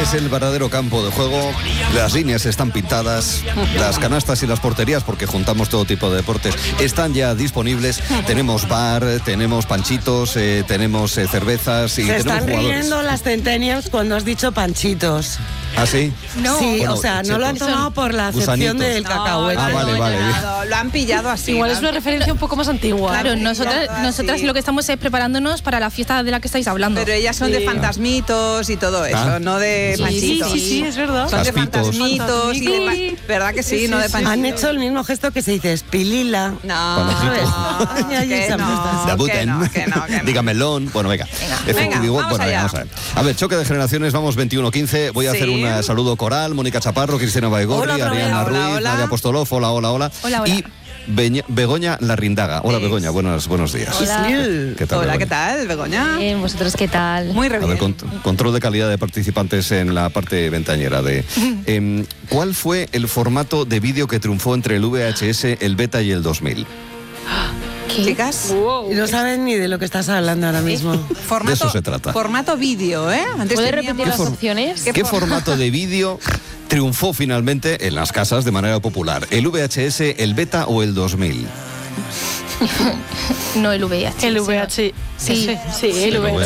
es el verdadero campo de juego. Las líneas están pintadas, las canastas y las porterías, porque juntamos todo tipo de deportes, están ya disponibles. Tenemos bar, tenemos panchitos, tenemos cervezas y Se tenemos están jugadores. riendo las centennials cuando has dicho panchitos. ¿Ah, sí? No. Sí, Bueno, o sea, no lo han chetos. tomado por la acepción Gusanitos. del cacahuete. Ah, vale, vale. Lo han pillado así. Igual ¿no? es una referencia un poco más antigua. Claro, Ya, nosotras sí. lo que estamos es preparándonos para la fiesta de la que estáis hablando. Pero ellas son de fantasmitos y todo eso, Ah. no de Sí, panchitos. sí, es verdad. Son de Caspitos. fantasmitos y de ¿verdad que sí? No de panchitos. Han hecho el mismo gesto que se dice espilila. No, Panojitos. Ay, ay, que esa no, puesta. Debuten. que no. Dígamelón. Bueno, venga. Venga, vamos bueno, allá. vamos a ver. A ver, choque de generaciones, vamos 21-15. Voy a Sí. hacer un saludo coral. Mónica Chaparro, Cristina Baigorri, Hola, Ariana hola, Ruiz, hola. Nadia Apostolov. Hola. Hola, hola. Y Begoña Larrindaga. Hola, Begoña. Buenos días. Hola. ¿Qué tal, Hola, Begoña? ¿qué tal, Begoña? Bien, ¿vosotros qué tal? Muy re A ver, bien. control de calidad de participantes en la parte ventañera de... ¿Cuál fue el formato de vídeo que triunfó entre el VHS, el Beta y el 2000? ¿Qué? Chicas, Y no saben ni de lo que estás hablando ahora mismo. formato, De eso se trata. Formato vídeo, ¿eh? Antes ¿Puedes teníamos- repetir las opciones? ¿Qué formato de vídeo triunfó finalmente en las casas de manera popular? ¿El VHS, el Beta o el 2000? No, el VIH. El VH. Sí. Sí, el VH.